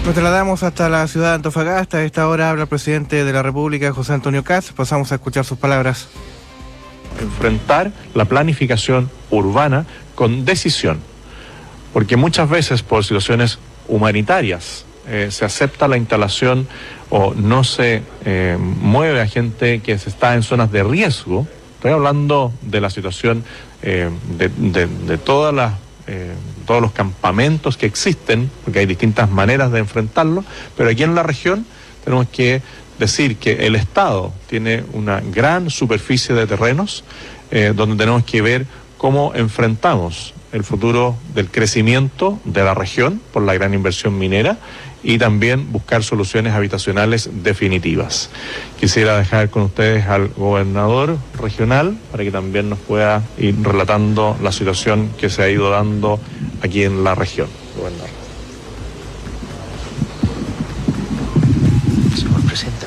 Nos trasladamos hasta la ciudad de Antofagasta. A esta hora habla el presidente de la República, José Antonio Kast. Pasamos a escuchar sus palabras. Enfrentar la planificación urbana con decisión, porque muchas veces por situaciones humanitarias se acepta la instalación o no se mueve a gente que está en zonas de riesgo. Estoy hablando de la situación de todas las todos los campamentos que existen, porque hay distintas maneras de enfrentarlo, pero aquí en la región tenemos que decir que el Estado tiene una gran superficie de terrenos donde tenemos que ver cómo enfrentamos el futuro del crecimiento de la región por la gran inversión minera y también buscar soluciones habitacionales definitivas. Quisiera dejar con ustedes al gobernador regional para que también nos pueda ir relatando la situación que se ha ido dando aquí en la región. Gobernador.